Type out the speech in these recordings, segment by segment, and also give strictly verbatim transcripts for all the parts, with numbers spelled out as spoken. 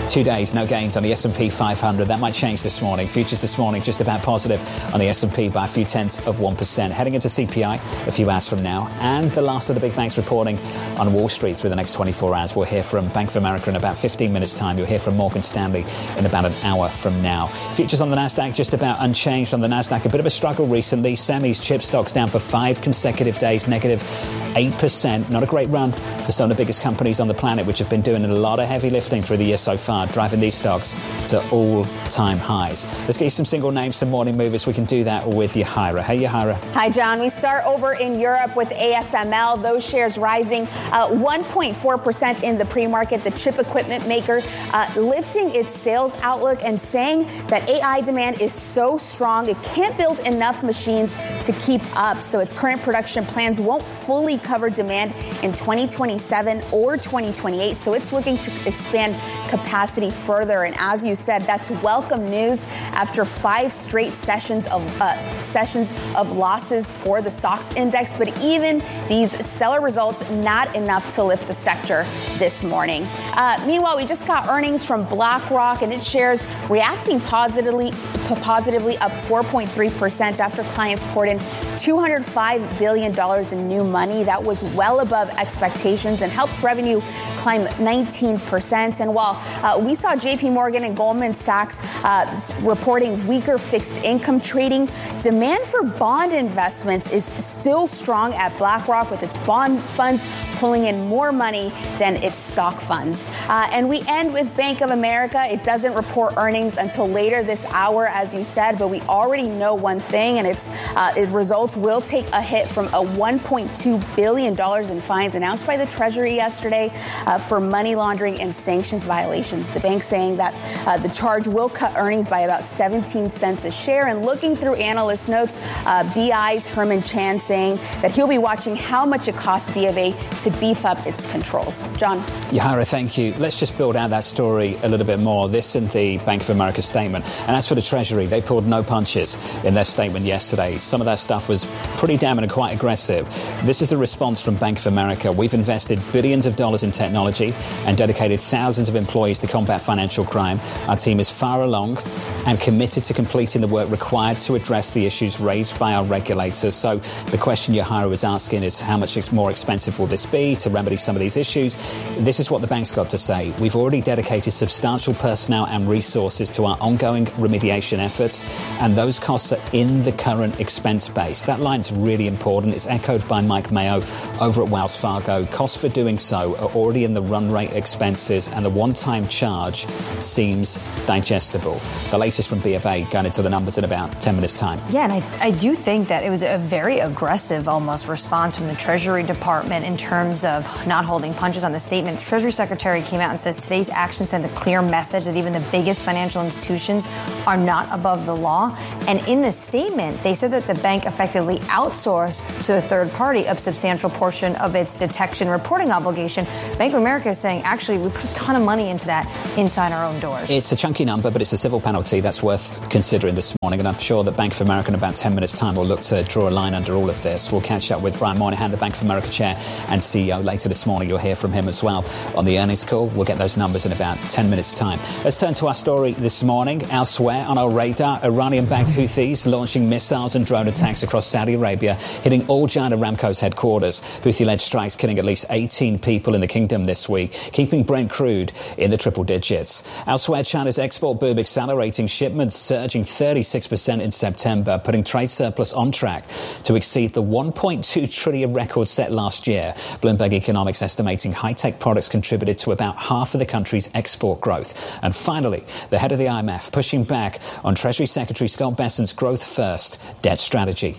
Two days, no gains on the S and P five hundred. That might change this morning. Futures this morning just about positive on the S and P by a few tenths of one percent. Heading into C P I a few hours from now. And the last of the big banks reporting on Wall Street through the next twenty-four hours. We'll hear from Bank of America in about fifteen minutes' time. You'll hear from Morgan Stanley in about an hour from now. Futures on the Nasdaq just about unchanged on the Nasdaq. A bit of a struggle recently. Semis, chip stocks down for five consecutive days, negative eight percent. Not a great run for some of the biggest companies on the planet, which have been doing a lot of heavy lifting through the year so far, driving these stocks to all-time highs. Let's get you some single names, some morning movers. We can do that with Yahira. Hey, Yahira. Hi, John. We start over in Europe with A S M L. Those shares rising uh, one point four percent in the pre-market. The chip equipment maker uh, lifting its sales outlook and saying that A I demand is so strong it can't build enough machines to keep up. So its current production plans won't fully cover demand in twenty twenty-seven or twenty twenty-eight. So it's looking to expand capacity further. And as you said, that's welcome news after five straight sessions of uh, sessions of losses for the S O X index. But even these stellar results, not enough to lift the sector this morning. Uh, meanwhile, we just got earnings from BlackRock and its shares reacting positively, positively up four point three percent after clients poured in two hundred five billion dollars in new money. That was well above expectations and helped revenue climb nineteen percent. And while uh, we saw J P Morgan and Goldman Sachs uh, reporting weaker fixed income trading, demand for bond investments is still strong at BlackRock, with its bond funds pulling in more money than its stock funds. Uh, and we end with Bank of America. It doesn't report earnings until later this hour, as you said, but we already know one thing, and it's uh, its results will take a hit from a one point two billion dollars in fines announced by the Treasury yesterday uh, for money laundering and sanctions violations. The bank saying that uh, the charge will cut earnings by about seventeen cents a share. And looking through analyst notes, uh, B I's Herman Chan saying that he'll be watching how much it costs B of A to beef up its controls. John. Yahira, thank you. Let's just build out that story a little bit more. This in the Bank of America statement. And as for the Treasury, they pulled no punches in their statement yesterday. Some of that stuff was pretty damning and quite aggressive. This is the response from Bank of America. We've invested billions of dollars in technology and dedicated thousands of employees to combat financial crime. Our team is far along and committed to completing the work required to address the issues raised by our regulators. So the question Yahira was asking is how much more expensive will this be to remedy some of these issues? This is what the bank's got to say. We've already dedicated substantial personnel and resources to our ongoing remediation efforts, and those costs are in the current expense base. That line's really important. It's echoed by Mike Mayo over at Wells Fargo. Costs for doing so are already in the run rate expenses, and the one-time charge seems digestible. The latest from B of A going into the numbers in about ten minutes' time. Yeah, and I, I do think that it was a very aggressive almost response from the Treasury Department in terms of not holding punches on the statement. The Treasury Secretary came out and says today's action sent a clear message that even the biggest financial institutions are not above the law. And in the statement, they said that the bank effectively outsourced to a third party a substantial portion of its detection reporting obligation. Bank of America is saying, actually, we put a ton of money into that inside our own doors. It's a chunky number, but it's a civil penalty that's worth considering this morning. And I'm sure that Bank of America in about ten minutes' time will look to draw a line under all of this. We'll catch up with Brian Moynihan, the Bank of America chair and C E O, later this morning. You'll hear from him as well on the earnings call. We'll get those numbers in about ten minutes' time. Let's turn to our story this morning. Elsewhere on our radar, Iranian-backed Houthis launching missiles and drone attacks across Saudi Arabia, hitting all Giant Aramco's headquarters. Houthi-led strikes killing at least eighteen people in the kingdom this week, keeping Brent crude in the triple digits. Elsewhere, China's export boom accelerating, shipments surging thirty-six percent in September, putting trade surplus on track to exceed the one point two trillion record set last year. Bloomberg Economics estimating high-tech products contributed to about half of the country's export growth. And finally, the head of the I M F pushing back on Treasury Secretary Scott Bessent's growth-first debt strategy.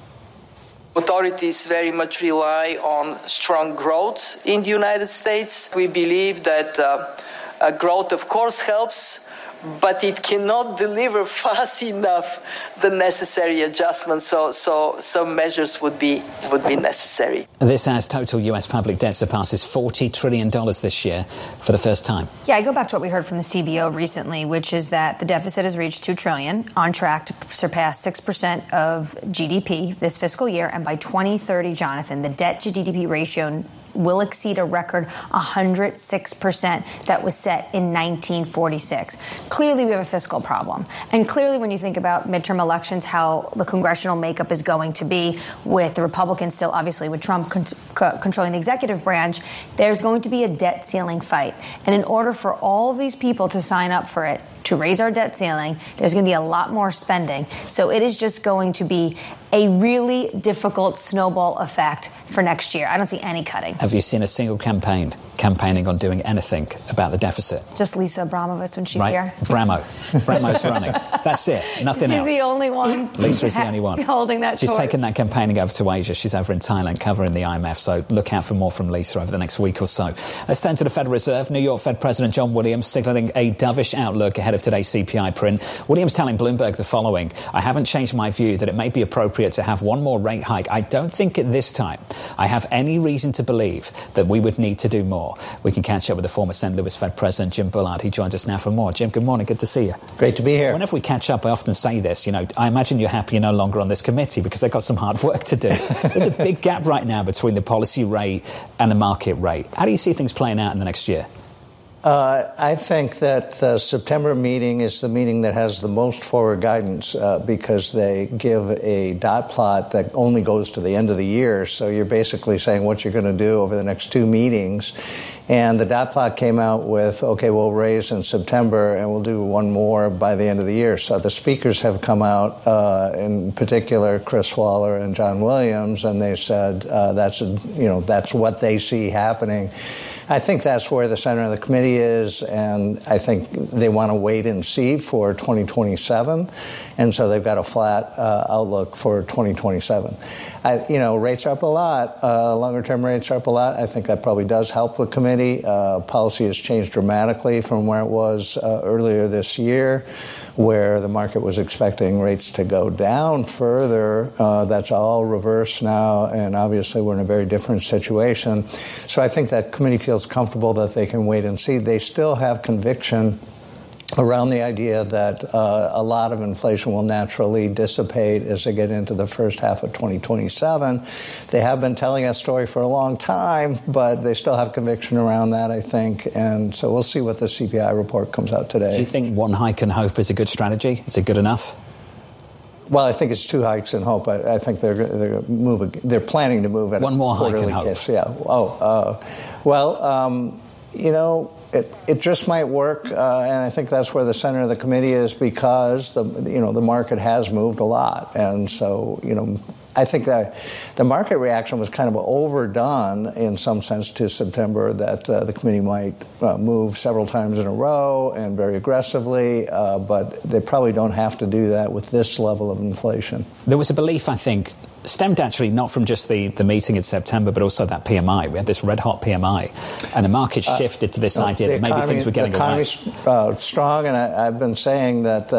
Authorities very much rely on strong growth in the United States. We believe that uh, uh, growth, of course, helps, but it cannot deliver fast enough the necessary adjustments. So, so some measures would be would be necessary. This as total U S public debt surpasses forty trillion dollars this year for the first time. Yeah, I go back to what we heard from the C B O recently, which is that the deficit has reached two trillion dollars, on track to surpass six percent of G D P this fiscal year. And by twenty thirty, Jonathan, the debt to G D P ratio will exceed a record one hundred six percent that was set in nineteen forty-six. Clearly, we have a fiscal problem. And clearly, when you think about midterm elections, how the congressional makeup is going to be, with the Republicans still, obviously, with Trump con- c- controlling the executive branch, there's going to be a debt ceiling fight. And in order for all of these people to sign up for it, to raise our debt ceiling, there's going to be a lot more spending. So it is just going to be a really difficult snowball effect for next year. I don't see any cutting. Have you seen a single campaign campaigning on doing anything about the deficit? Just Lisa Abramovich when she's right? here. Bramo. Bramo's running. That's it. Nothing she's else. She's the only one. Lisa is the only one. Holding that She's torch. taken that campaigning over to Asia. She's over in Thailand covering the I M F. So look out for more from Lisa over the next week or so. Let's turn to the Federal Reserve. New York Fed President John Williams signaling a dovish outlook ahead of today's C P I print. Williams telling Bloomberg the following: I haven't changed my view that it may be appropriate to have one more rate hike. I don't think at this time I have any reason to believe that we would need to do more. We can catch up with the former Saint Louis Fed President Jim Bullard. He joins us now for more. Jim, good morning. Good to see you. Great to be here. Whenever we catch up, I often say this, you know, I imagine you're happy you're no longer on this committee because they've got some hard work to do. There's a big gap right now between the policy rate and the market rate. How do you see things playing out in the next year? Uh, I think that the September meeting is the meeting that has the most forward guidance uh, because they give a dot plot that only goes to the end of the year. So you're basically saying what you're going to do over the next two meetings. And the dot plot came out with, okay, we'll raise in September and we'll do one more by the end of the year. So the speakers have come out, uh, in particular Chris Waller and John Williams, and they said uh, that's, a, you know, that's what they see happening. I think that's where the center of the committee is, and I think they want to wait and see for twenty twenty-seven, and so they've got a flat uh, outlook for twenty twenty-seven. I, you know, rates are up a lot. Uh, longer-term rates are up a lot. I think that probably does help the committee. Uh, policy has changed dramatically from where it was uh, earlier this year, where the market was expecting rates to go down further. Uh, that's all reversed now, and obviously we're in a very different situation. So I think that committee feels comfortable that they can wait and see. They still have conviction around the idea that uh, a lot of inflation will naturally dissipate as they get into the first half of twenty twenty-seven. They have been telling that story for a long time, but they still have conviction around that, I think. And so we'll see what the C P I report comes out today. Do you think one hike and hope is a good strategy? Is it good enough? Well, I think it's two hikes and hope. I, I think they're they're move. They're planning to move at one a more hike quarterly and hope. Case. Yeah. Oh, uh, well, um, you know, it it just might work, uh, and I think that's where the center of the committee is because the you know the market has moved a lot, and so you know. I think that the market reaction was kind of overdone in some sense to September, that uh, the committee might uh, move several times in a row and very aggressively, uh, but they probably don't have to do that with this level of inflation. There was a belief, I think, stemmed actually not from just the, the meeting in September, but also that P M I. We had this red-hot P M I, and the market shifted uh, to this no, idea that maybe economy, things were getting the economy's, uh, strong, and I, I've been saying that uh,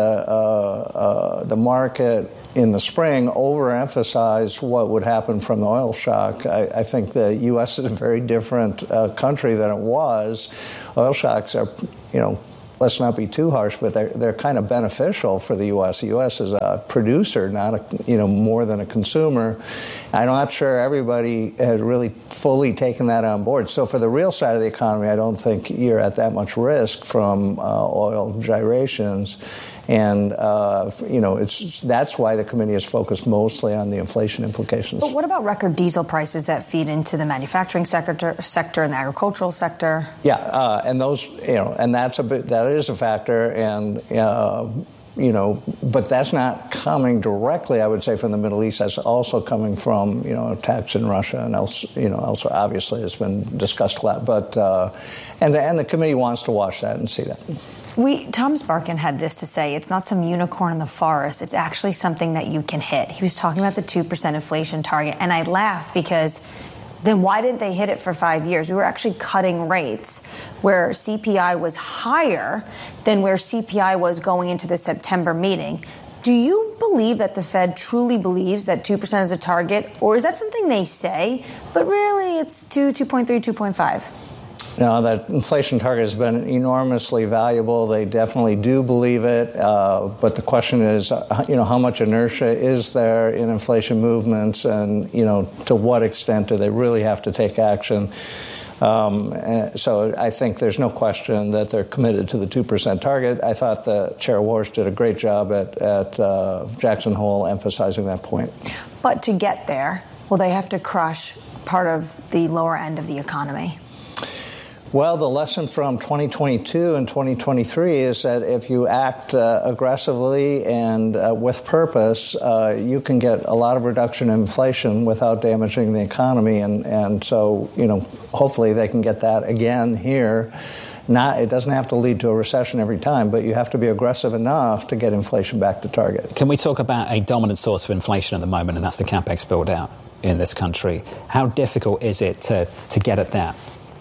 uh, the market in the spring overemphasized what would happen from the oil shock. I, I think the U S is a very different uh, country than it was. Oil shocks are, you know, let's not be too harsh, but they're, they're kind of beneficial for the U S. The U S is a producer, not a, you know, more than a consumer. I'm not sure everybody has really fully taken that on board. So for the real side of the economy, I don't think you're at that much risk from uh, oil gyrations. And, uh, you know, it's that's why the committee is focused mostly on the inflation implications. But what about record diesel prices that feed into the manufacturing sector, sector and the agricultural sector? Yeah, uh, and those, you know, and that's a bit, that is a factor. And, uh, you know, but that's not coming directly, I would say, from the Middle East. That's also coming from, you know, attacks in Russia and else, you know, elsewhere. Obviously, it's been discussed a lot. But, uh, and, and the committee wants to watch that and see that. We Thomas Barkin had this to say: it's not some unicorn in the forest. It's actually something that you can hit. He was talking about the two percent inflation target, and I laughed because then why didn't they hit it for five years? We were actually cutting rates where C P I was higher than where C P I was going into the September meeting. Do you believe that the Fed truly believes that two percent is a target, or is that something they say, but really it's two, two point three, two point five? You know, that inflation target has been enormously valuable. They definitely do believe it. Uh, but the question is, uh, you know, how much inertia is there in inflation movements, and, you know, to what extent do they really have to take action? Um, so I think there's no question that they're committed to the two percent target. I thought the Chair Warsh did a great job at, at uh, Jackson Hole emphasizing that point. But to get there, will they have to crush part of the lower end of the economy? Well, the lesson from twenty twenty-two and twenty twenty-three is that if you act uh, aggressively and uh, with purpose, uh, you can get a lot of reduction in inflation without damaging the economy. And, and so, you know, hopefully they can get that again here. Not, it doesn't have to lead to a recession every time, but you have to be aggressive enough to get inflation back to target. Can we talk about a dominant source of inflation at the moment, and that's the CapEx build-out in this country? How difficult is it to, to get at that?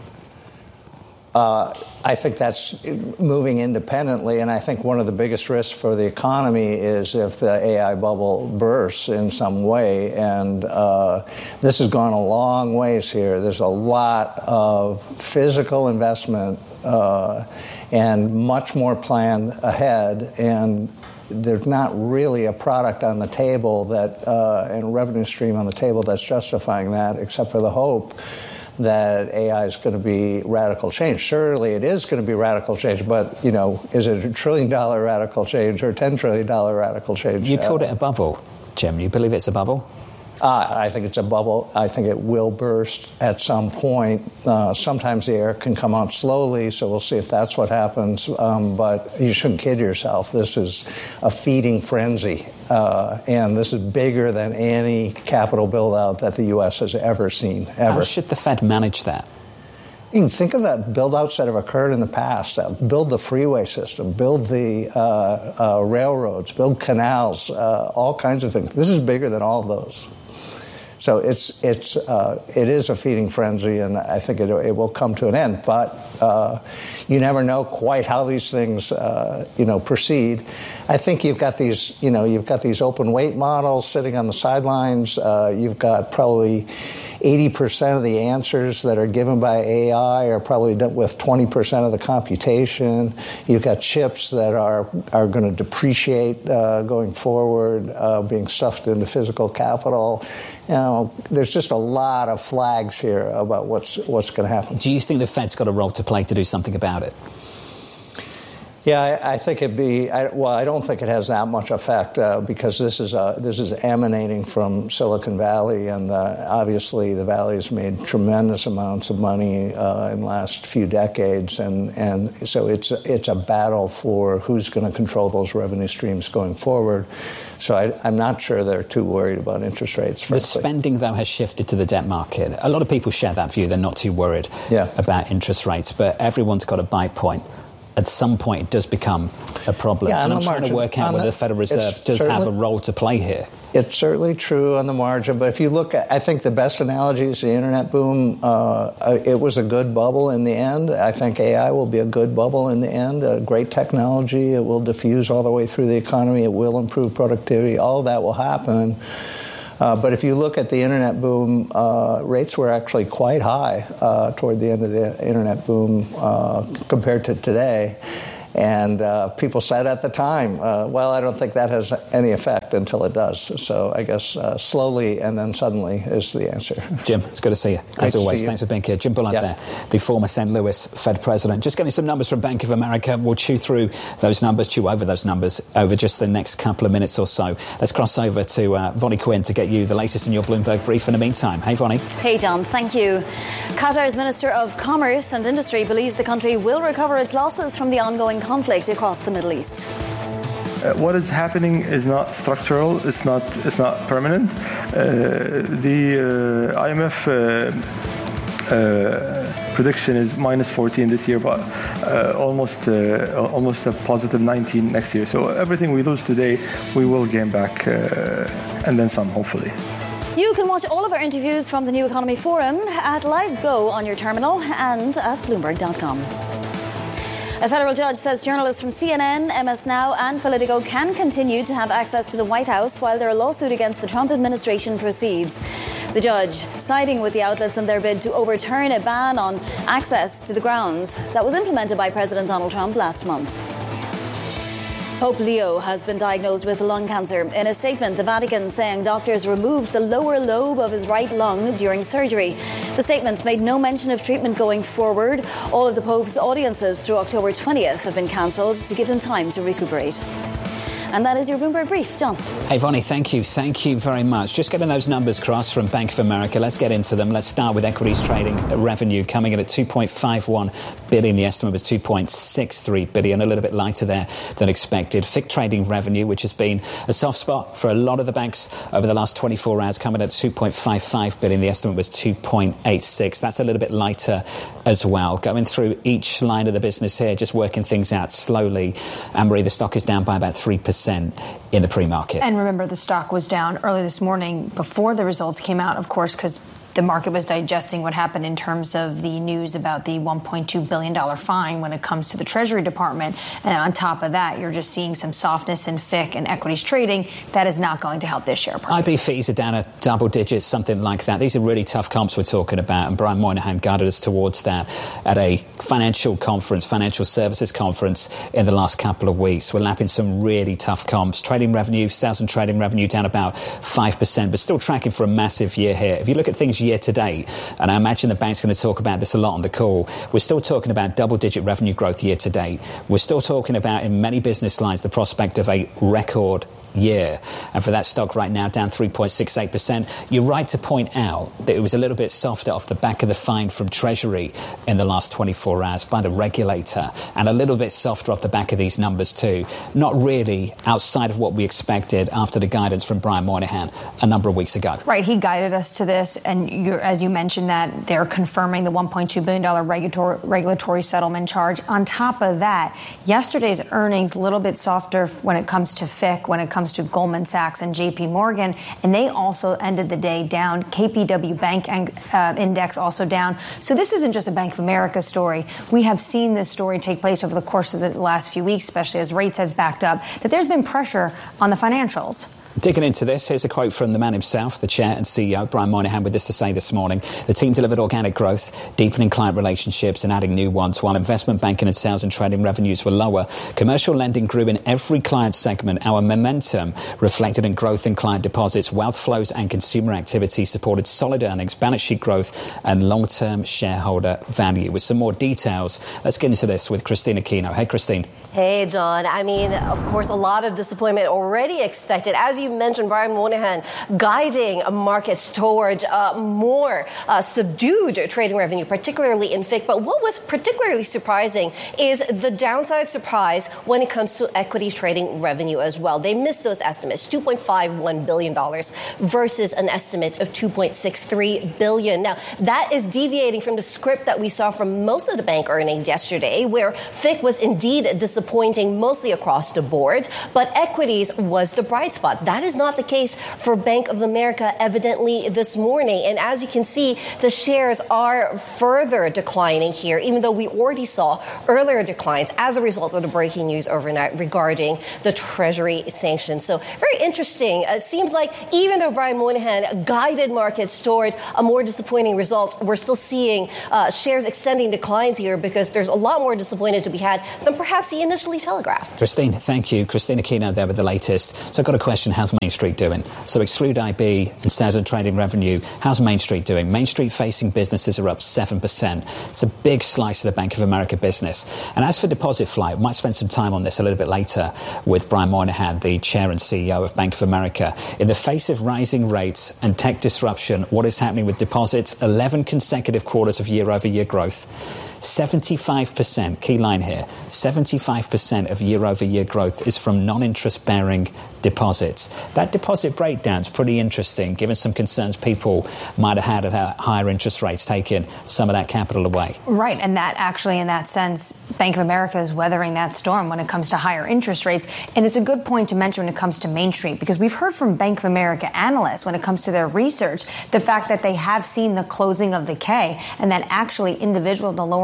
Uh, I think that's moving independently, and I think one of the biggest risks for the economy is if the A I bubble bursts in some way, and uh, this has gone a long ways here. There's a lot of physical investment uh, and much more planned ahead, and there's not really a product on the table that uh, and a revenue stream on the table that's justifying that, except for the hope that A I is going to be radical change. Surely it is going to be radical change, but, you know, is it a trillion dollar radical change or ten trillion dollar radical change? You called it a bubble, Jim. You believe it's a bubble? Uh, I think it's a bubble. I think it will burst at some point. Uh, sometimes the air can come out slowly, so we'll see if that's what happens. Um, but you shouldn't kid yourself. This is a feeding frenzy, uh, and this is bigger than any capital build-out that the U S has ever seen, ever. How should the Fed manage that? You can think of that build-outs that have occurred in the past. Uh, build the freeway system, build the uh, uh, railroads, build canals, uh, all kinds of things. This is bigger than all of those. So it's it's uh, it is a feeding frenzy, and I think it, it will come to an end. But uh, you never know quite how these things uh, you know proceed. I think you've got these you know you've got these open weight models sitting on the sidelines. Uh, you've got probably eighty percent of the answers that are given by A I are probably done with twenty percent of the computation. You've got chips that are are going to depreciate uh, going forward, uh, being stuffed into physical capital. You know, there's just a lot of flags here about what's what's going to happen. Do you think the Fed's got a role to play to do something about it? Yeah, I, I think it'd be. I, well, I don't think it has that much effect uh, because this is uh, this is emanating from Silicon Valley, and uh, obviously the Valley has made tremendous amounts of money uh, in the last few decades, and, and so it's it's a battle for who's going to control those revenue streams going forward. So I, I'm not sure they're too worried about interest rates. Frankly. The spending, though, has shifted to the debt market. A lot of people share that view. They're not too worried yeah. about interest rates, but everyone's got a buy point. At some point, it does become a problem. Yeah, and I'm the trying margin, to work out whether the, the Federal Reserve does have a role to play here. It's certainly true on the margin, but if you look at, I think the best analogy is the internet boom. Uh, it was a good bubble in the end. I think A I will be a good bubble in the end. A great technology. It will diffuse all the way through the economy. It will improve productivity. All of that will happen. Uh, but if you look at the internet boom, uh, rates were actually quite high uh, toward the end of the internet boom uh, compared to today. And uh, people said at the time, uh, well, I don't think that has any effect until it does. So I guess uh, slowly and then suddenly is the answer. Jim, it's good to see you. Great As always, you. Thanks for being here. Jim Bullard yeah. there, the former Saint Louis Fed president. Just getting some numbers from Bank of America. We'll chew through those numbers, chew over those numbers over just the next couple of minutes or so. Let's cross over to uh, Vonnie Quinn to get you the latest in your Bloomberg brief in the meantime. Hey, Vonnie. Hey, John. Thank you. Qatar's Minister of Commerce and Industry believes the country will recover its losses from the ongoing conflict across the Middle East. Uh, what is happening is not structural. It's not. It's not permanent. Uh, the uh, I M F uh, uh, prediction is minus fourteen this year, but uh, almost uh, almost a positive nineteen next year. So everything we lose today, we will gain back, uh, and then some, hopefully. You can watch all of our interviews from the New Economy Forum at LiveGo on your terminal and at Bloomberg dot com. A federal judge says journalists from C N N, M S Now and Politico can continue to have access to the White House while their lawsuit against the Trump administration proceeds. The judge siding with the outlets in their bid to overturn a ban on access to the grounds that was implemented by President Donald Trump last month. Pope Leo has been diagnosed with lung cancer. In a statement, the Vatican saying doctors removed the lower lobe of his right lung during surgery. The statement made no mention of treatment going forward. All of the Pope's audiences through October twentieth have been cancelled to give him time to recuperate. And that is your Bloomberg Brief. John. Hey, Vonnie, thank you. Thank you very much. Just getting those numbers crossed from Bank of America. Let's get into them. Let's start with equities trading revenue coming in at two point five one billion. The estimate was two point six three billion, a little bit lighter there than expected. F I C trading revenue, which has been a soft spot for a lot of the banks over the last twenty-four hours, coming at two point five five billion. The estimate was two point eight six. That's a little bit lighter as well. Going through each line of the business here, just working things out slowly. Anne-Marie, the stock is down by about three percent in the pre-market. And remember, the stock was down early this morning before the results came out, of course, because the market was digesting what happened in terms of the news about the one point two billion dollars fine when it comes to the Treasury Department. And on top of that, you're just seeing some softness in F I C and equities trading. That is not going to help this share price. I B fees are down at double digits, something like that. These are really tough comps we're talking about. And Brian Moynihan guided us towards that at a financial conference, financial services conference in the last couple of weeks. We're lapping some really tough comps. Trading revenue, sales and trading revenue down about five percent, but still tracking for a massive year here. If you look at things year to date, and I imagine the bank's going to talk about this a lot on the call, we're still talking about double-digit revenue growth year to date. We're still talking about, in many business lines, the prospect of a record year. And for that stock right now, down three point six eight percent. You're right to point out that it was a little bit softer off the back of the fine from Treasury in the last twenty-four hours by the regulator, and a little bit softer off the back of these numbers too. Not really outside of what we expected after the guidance from Brian Moynihan a number of weeks ago. Right. He guided us to this, and you're, as you mentioned, that they're confirming the one point two billion dollars regulatory, regulatory settlement charge. On top of that, yesterday's earnings a little bit softer when it comes to F I C, when it comes to Goldman Sachs and J P Morgan, and they also ended the day down. K P W Bank uh, Index also down. So this isn't just a Bank of America story. We have seen this story take place over the course of the last few weeks, especially as rates have backed up, that there's been pressure on the financials. Digging into this, here's a quote from the man himself, the chair and C E O, Brian Moynihan, with this to say this morning. The team delivered organic growth, deepening client relationships and adding new ones, while investment banking and sales and trading revenues were lower. Commercial lending grew in every client segment. Our momentum reflected in growth in client deposits. Wealth flows and consumer activity supported solid earnings, balance sheet growth and long-term shareholder value. With some more details, let's get into this with Christina Aquino. Hey, Christine. Hey, John. I mean, of course, a lot of disappointment already expected. As you mentioned, Brian Moynihan guiding markets towards uh, more uh, subdued trading revenue, particularly in F I C. But what was particularly surprising is the downside surprise when it comes to equities trading revenue as well. They missed those estimates, two point five one billion dollars versus an estimate of two point six three billion dollars. Now, that is deviating from the script that we saw from most of the bank earnings yesterday, where F I C was indeed disappointing. Disappointing mostly across the board, but equities was the bright spot. That is not the case for Bank of America, evidently, this morning. And as you can see, the shares are further declining here, even though we already saw earlier declines as a result of the breaking news overnight regarding the Treasury sanctions. So very interesting. It seems like even though Brian Moynihan guided markets toward a more disappointing result, we're still seeing uh, shares extending declines here because there's a lot more disappointed to be had than perhaps he initially telegraphed. Christine, thank you. Christina Aquino there with the latest. So I've got a question. How's Main Street doing? So exclude I B and sales and trading revenue. How's Main Street doing? Main Street facing businesses are up seven percent. It's a big slice of the Bank of America business. And as for deposit flight, we might spend some time on this a little bit later with Brian Moynihan, the chair and C E O of Bank of America. In the face of rising rates and tech disruption, what is happening with deposits? eleven consecutive quarters of year-over-year growth. seventy-five percent, key line here, seventy-five percent of year-over-year growth is from non-interest-bearing deposits. That deposit breakdown's pretty interesting, given some concerns people might have had at higher interest rates taking some of that capital away. Right, and that actually, in that sense, Bank of America is weathering that storm when it comes to higher interest rates. And it's a good point to mention when it comes to Main Street, because we've heard from Bank of America analysts when it comes to their research, the fact that they have seen the closing of the K, and that actually individuals in the lower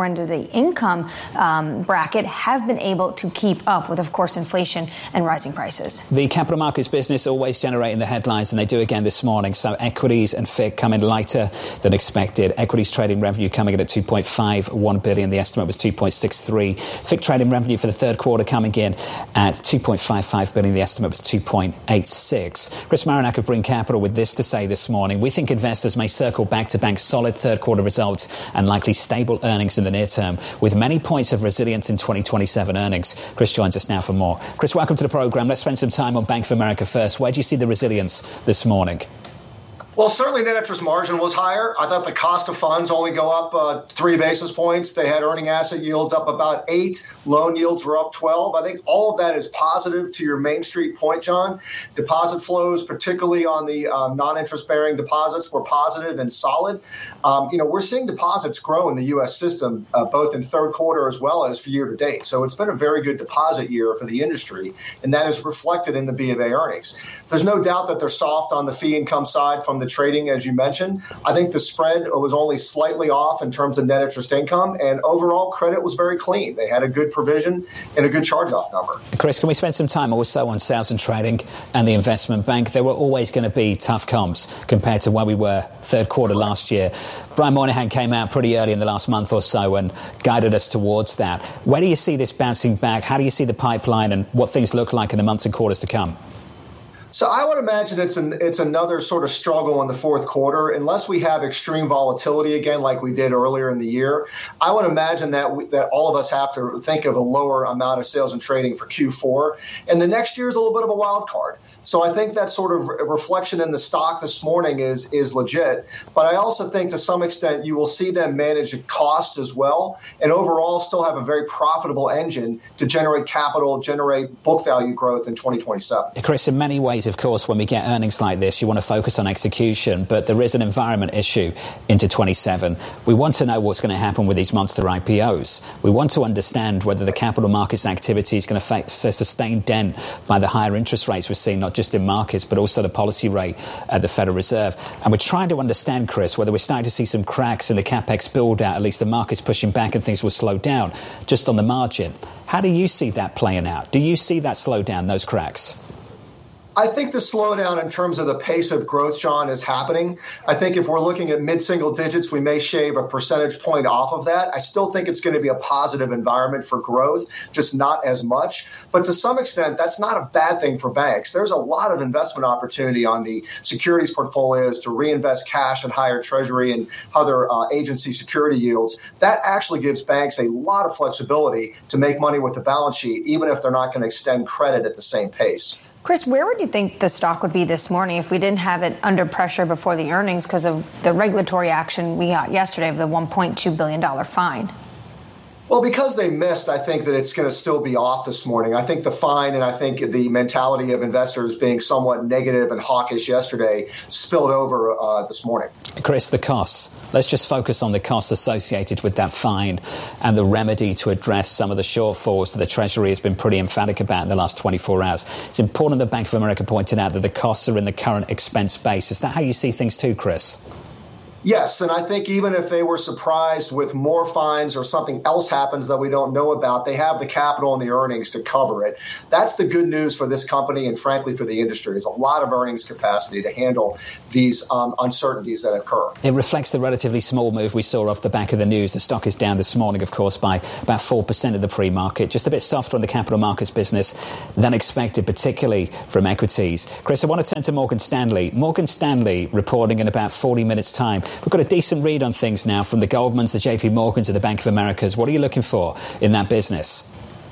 end of the income um, bracket have been able to keep up with, of course, inflation and rising prices. The capital markets business always generating the headlines, and they do again this morning. So equities and F I C coming lighter than expected. Equities trading revenue coming in at two point five one billion. The estimate was two point six three. F I C trading revenue for the third quarter coming in at two point five five billion. The estimate was two point eight six. Chris Marinak of Brean Capital with this to say this morning. We think investors may circle back to bank solid third quarter results and likely stable earnings in the near term, with many points of resilience in twenty twenty-seven earnings. Chris joins us now for more. Chris, welcome to the program. Let's spend some time on Bank of America first. Where do you see the resilience this morning? Well, certainly net interest margin was higher. I thought the cost of funds only go up uh, three basis points. They had earning asset yields up about eight. Loan yields were up twelve. I think all of that is positive to your Main Street point, John. Deposit flows, particularly on the um, non-interest-bearing deposits, were positive and solid. Um, you know, we're seeing deposits grow in the U S system, uh, both in third quarter as well as for year to date. So it's been a very good deposit year for the industry, and that is reflected in the B of A earnings. There's no doubt that they're soft on the fee income side from the trading, as you mentioned. I think the spread was only slightly off in terms of net interest income, and overall credit was very clean. They had a good provision and a good charge-off number. Chris, can we spend some time also on sales and trading and the investment bank? There were always going to be tough comps compared to where we were third quarter last year. Brian Moynihan came out pretty early in the last month or so and guided us towards that. Where do you see this bouncing back? How do you see the pipeline and what things look like in the months and quarters to come? So I would imagine it's an, it's another sort of struggle in the fourth quarter. Unless we have extreme volatility again like we did earlier in the year, I would imagine that we, that all of us have to think of a lower amount of sales and trading for Q four. And the next year is a little bit of a wild card. So I think that sort of reflection in the stock this morning is is legit. But I also think to some extent you will see them manage cost as well, and overall still have a very profitable engine to generate capital, generate book value growth in twenty twenty-seven. Chris, in many ways, of course, when we get earnings like this, you want to focus on execution, but there is an environment issue into twenty-seven. We want to know what's going to happen with these monster I P Os. We want to understand whether the capital markets activity is going to face a sustained dent by the higher interest rates we're seeing, not just in markets, but also the policy rate at the Federal Reserve. And we're trying to understand, Chris, whether we're starting to see some cracks in the CapEx build-out, at least the market's pushing back and things will slow down just on the margin. How do you see that playing out? Do you see that slow down, those cracks? I think the slowdown in terms of the pace of growth, John, is happening. I think if we're looking at mid-single digits, we may shave a percentage point off of that. I still think it's going to be a positive environment for growth, just not as much. But to some extent, that's not a bad thing for banks. There's a lot of investment opportunity on the securities portfolios to reinvest cash in higher treasury and other uh, agency security yields. That actually gives banks a lot of flexibility to make money with the balance sheet, even if they're not going to extend credit at the same pace. Chris, where would you think the stock would be this morning if we didn't have it under pressure before the earnings because of the regulatory action we got yesterday of the one point two billion dollars fine? Well, because they missed, I think that it's going to still be off this morning. I think the fine and I think the mentality of investors being somewhat negative and hawkish yesterday spilled over uh, this morning. Chris, the costs. Let's just focus on the costs associated with that fine and the remedy to address some of the shortfalls that the Treasury has been pretty emphatic about in the last twenty-four hours. It's important that Bank of America pointed out that the costs are in the current expense base. Is that how you see things too, Chris? Yes, and I think even if they were surprised with more fines or something else happens that we don't know about, they have the capital and the earnings to cover it. That's the good news for this company and, frankly, for the industry. There's a lot of earnings capacity to handle these um, uncertainties that occur. It reflects the relatively small move we saw off the back of the news. The stock is down this morning, of course, by about four percent of the pre-market, just a bit softer on the capital markets business than expected, particularly from equities. Chris, I want to turn to Morgan Stanley. Morgan Stanley reporting in about forty minutes' time. We've got a decent read on things now from the Goldmans, the J P Morgans, and the Bank of Americas. What are you looking for in that business?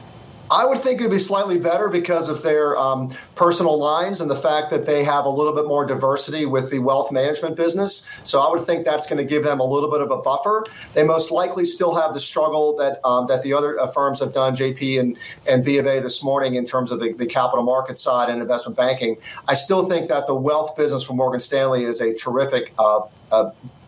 I would think it would be slightly better because of their um, personal lines and the fact that they have a little bit more diversity with the wealth management business. So I would think that's going to give them a little bit of a buffer. They most likely still have the struggle that um, that the other uh, firms have done, J P and, and B of A this morning in terms of the, the capital market side and investment banking. I still think that the wealth business for Morgan Stanley is a terrific uh, uh,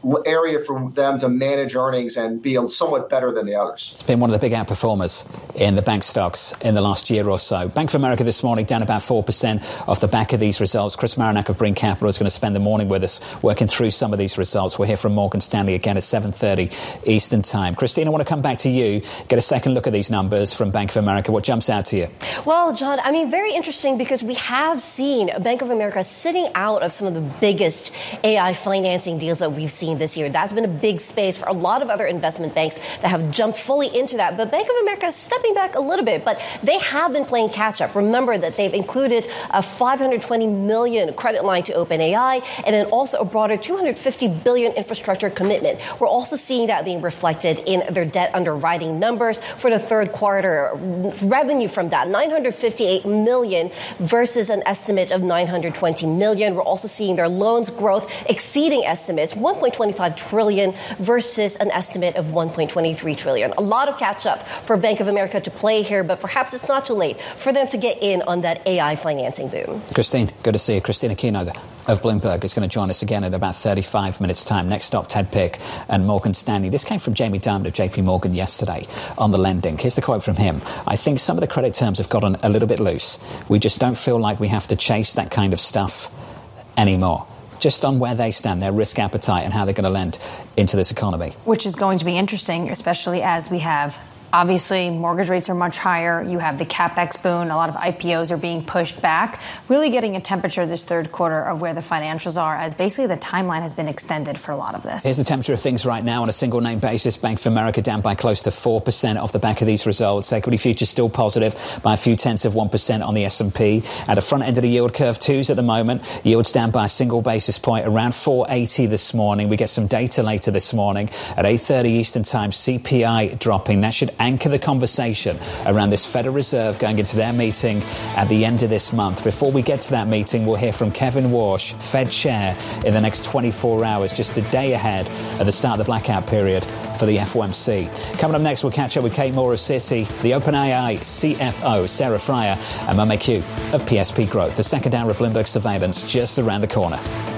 area for them to manage earnings and be somewhat better than the others. It's been one of the big outperformers in the bank stocks in the last year or so. Bank of America this morning down about four percent off the back of these results. Chris Marinac of Brean Capital is going to spend the morning with us working through some of these results. We'll hear from Morgan Stanley again at seven thirty Eastern Time. Christine, I want to come back to you, get a second look at these numbers from Bank of America. What jumps out to you? Well, John, I mean, very interesting because we have seen Bank of America sitting out of some of the biggest A I financing deals that we've seen this year. That's been a big space for a lot of other investment banks that have jumped fully into that. But Bank of America is stepping back a little bit, but they have been playing catch up. Remember that they've included a five hundred twenty million credit line to OpenAI and then also a broader two hundred fifty billion infrastructure commitment. We're also seeing that being reflected in their debt underwriting numbers for the third quarter. Revenue from that, nine hundred fifty-eight million versus an estimate of nine hundred twenty million. We're also seeing their loans growth exceeding estimates, one point two five trillion versus an estimate of one point two three trillion. A lot of catch up for Bank of America to play here, but perhaps it's not too late for them to get in on that A I financing boom. Christine, good to see you. Christine Aquino of Bloomberg is going to join us again in about thirty-five minutes' time. Next stop, Ted Pick and Morgan Stanley. This came from Jamie Dimon of J P Morgan yesterday on the lending. Here's the quote from him. I think some of the credit terms have gotten a little bit loose. We just don't feel like we have to chase that kind of stuff anymore. Just on where they stand, their risk appetite and how they're going to lend into this economy. Which is going to be interesting, especially as we have, obviously, mortgage rates are much higher. You have the CapEx boom. A lot of I P Os are being pushed back. Really getting a temperature this third quarter of where the financials are, as basically the timeline has been extended for a lot of this. Here's the temperature of things right now on a single name basis. Bank of America down by close to four percent off the back of these results. Equity futures still positive by a few tenths of one percent on the S and P. At the front end of the yield curve, twos at the moment. Yields down by a single basis point, around four eighty this morning. We get some data later this morning at eight thirty Eastern Time. C P I dropping. That should anchor the conversation around this Federal Reserve going into their meeting at the end of this month. Before we get to that meeting, we'll hear from Kevin Warsh, Fed Chair, in the next twenty-four hours, just a day ahead of the start of the blackout period for the F O M C. Coming up next, we'll catch up with Kate Moore of Citi, the OpenAI C F O, Sarah Friar, and Mo Mayhew of P S P Growth. The second hour of Bloomberg Surveillance just around the corner.